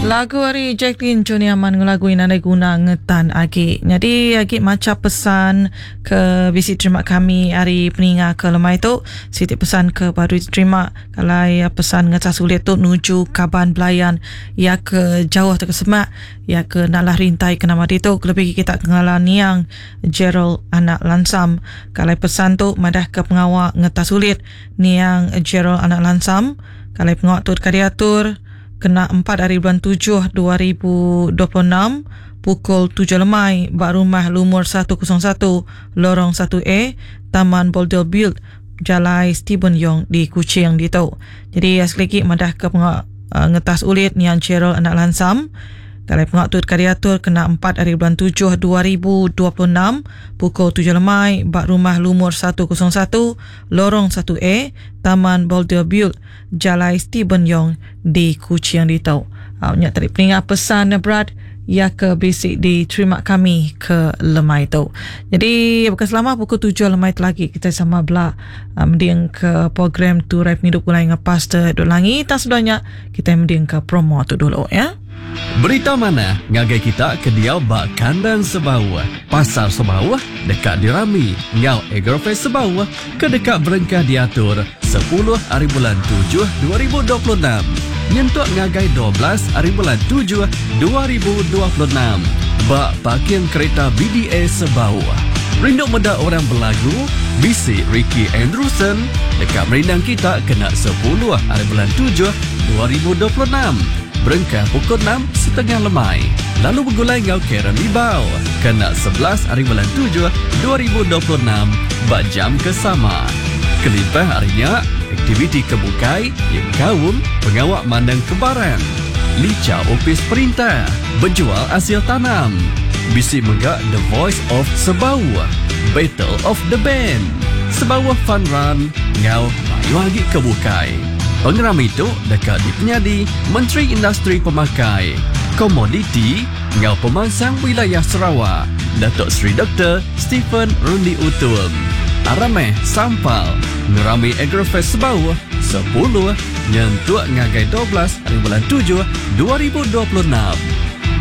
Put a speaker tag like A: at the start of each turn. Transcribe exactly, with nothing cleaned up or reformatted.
A: Lagu hari Jacqueline Joni Aman lagu yang ada guna ngetan agi. Jadi agi macam pesan ke bisi terima kami hari peninga ke lemai tu. Siti pesan ke baru terima kalau ya pesan ngecah sulit tu nuju Kaban Belayan ya ke jauh ke semak ya ke naklah rintai ke nama dia tu lebih kita kengalan yang Gerald anak lansam. Kalau pesan tu madah ke pengawal ngecah sulit ni yang Gerald anak lansam. Kalau pengawal tu kadiatur kena empat hari bulan tujuh dua ribu dua puluh enam pukul tujuh lemai bak rumah lumur seratus satu lorong satu A Taman Boulder Build Jalai Stephen Yong di Kuching di tau. Jadi sekali lagi madah ke pengak uh, ngetas ulit nian Cheryl anak lansam. Kalau pengak tu kadiatur kena empat hari bulan tujuh dua ribu dua puluh enam pukul tujuh lemai bak rumah lumur seratus satu lorong satu A Taman Boulder Build Jalai Stephen Yong di Kuching di tau. Awaknya tadi peningat pesan berat ya ke basic diterima kami ke lemai tu. Jadi bukan selama pukul tujuh lemai tu lagi kita sama belah uh, mending ke program tu Rap Hidup Kulai ngepas tu langi tak sedanya kita mending ke promo tu dulu ya.
B: Berita mana ngagai kita ke dia bak kandang Sebawah, pasar Sebawah dekat dirami, ngau Agrofest Sebawah ke dekat berengkah diatur sepuluh hari bulan tujuh dua ribu dua puluh enam nyentuk ngagai dua belas hari bulan tujuh dua ribu dua puluh enam bak parkir kereta B D A Sebawah. Rindu muda orang berlagu bisi Ricky Andrewson dekat merindang kita kena sepuluh hari bulan tujuh dua ribu dua puluh enam berengkah pukul enam setengah lemai. Lalu bergulai ngau Karen Libau kena sebelas hari bulan tujuh dua ribu dua puluh enam bak jam kesama. Kelimpah harinya aktiviti kebukai yang kaum pengawak mandang kebaran. Lica opis perintah berjual hasil tanam. Bisi megak The Voice of Sebawah, Battle of the Band, Sebawah Fun Run ngau mayu lagi kebukai. Pengeram itu dekat di penyadi Menteri Industri Pemakai Komoditi ngau pemangsang wilayah Sarawak Datuk Seri Doktor Stephen Rundi Utul. Arameh sampal ngerami Agrofest Sebawah sepuluh nyentuk ngagai dua belas hari bulan tujuh dua ribu dua puluh enam